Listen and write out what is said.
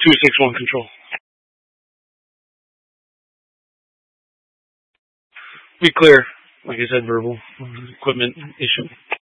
261 control. We clear. Like I said, verbal equipment issue.